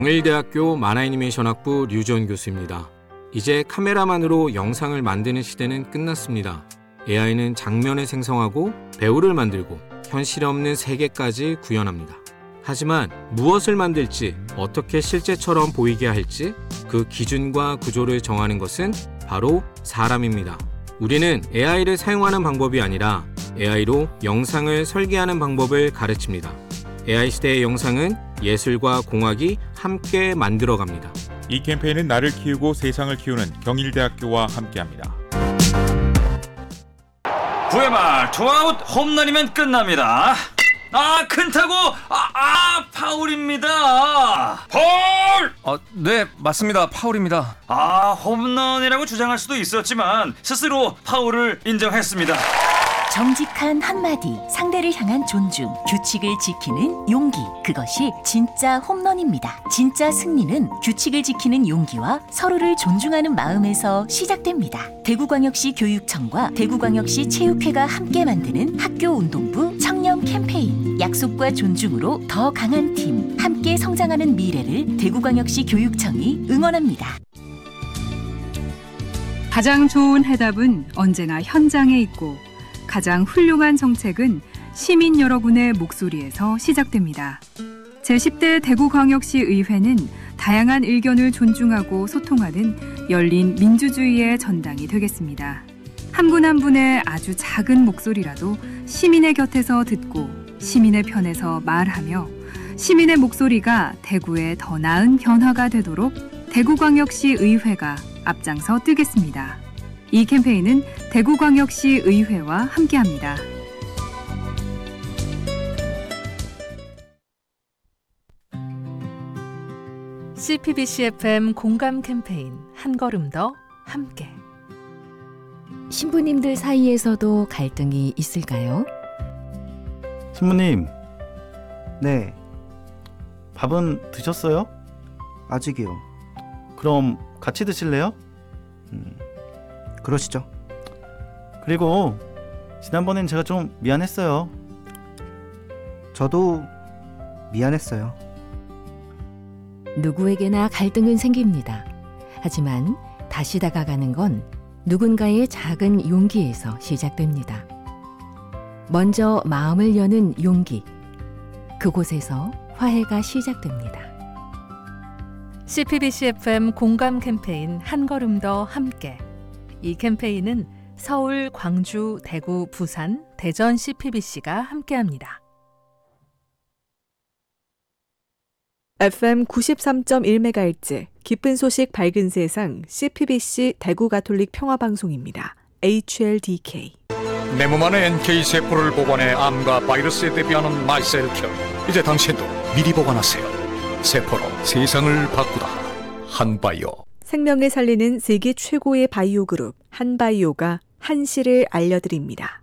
동일대학교 만화애니메이션학부 류지원 교수입니다. 이제 카메라만으로 영상을 만드는 시대는 끝났습니다. AI는 장면을 생성하고 배우를 만들고 현실에 없는 세계까지 구현합니다. 하지만 무엇을 만들지, 어떻게 실제처럼 보이게 할지 그 기준과 구조를 정하는 것은 바로 사람입니다. 우리는 AI를 사용하는 방법이 아니라 AI로 영상을 설계하는 방법을 가르칩니다. AI 시대의 영상은 예술과 공학이 함께 만들어갑니다. 이 캠페인은 나를 키우고 세상을 키우는 경일대학교와 함께합니다. 9회 말 투아웃 홈런이면 끝납니다. 큰 타구 파울입니다. 파울! 네, 맞습니다. 파울입니다. 홈런이라고 주장할 수도 있었지만 스스로 파울을 인정했습니다. 정직한 한마디, 상대를 향한 존중, 규칙을 지키는 용기, 그것이 진짜 홈런입니다. 진짜 승리는 규칙을 지키는 용기와 서로를 존중하는 마음에서 시작됩니다. 대구광역시 교육청과 대구광역시 체육회가 함께 만드는 학교운동부 청년 캠페인, 약속과 존중으로 더 강한 팀, 함께 성장하는 미래를 대구광역시 교육청이 응원합니다. 가장 좋은 해답은 언제나 현장에 있고, 가장 훌륭한 정책은 시민 여러분의 목소리에서 시작됩니다. 제10대 대구광역시의회는 다양한 의견을 존중하고 소통하는 열린 민주주의의 전당이 되겠습니다. 한 분 한 분의 아주 작은 목소리라도 시민의 곁에서 듣고 시민의 편에서 말하며 시민의 목소리가 대구의 더 나은 변화가 되도록 대구광역시의회가 앞장서 뜨겠습니다. 이 캠페인은 대구광역시 의회와 함께합니다. CPBC FM 공감 캠페인 한 걸음 더 함께. 신부님들 사이에서도 갈등이 있을까요? 신부님, 네. 밥은 드셨어요? 아직이요. 그럼 같이 드실래요? 그러시죠. 그리고 지난번엔 제가 좀 미안했어요. 저도 미안했어요. 누구에게나 갈등은 생깁니다. 하지만 다시 다가가는 건 누군가의 작은 용기에서 시작됩니다. 먼저 마음을 여는 용기, 그곳에서 화해가 시작됩니다. CPBC FM 공감 캠페인 한 걸음 더 함께. 이 캠페인은 서울, 광주, 대구, 부산, 대전 CPBC가 함께합니다. FM 93.1MHz 깊은 소식 밝은 세상 CPBC 대구 가톨릭 평화방송입니다. HLDK. 내 몸 안에 NK세포를 보관해 암과 바이러스에 대비하는 마이셀큐. 이제 당신도 미리 보관하세요. 세포로 세상을 바꾸다. 한바이오. 생명을 살리는 세계 최고의 바이오 그룹 한바이오가 한시를 알려드립니다.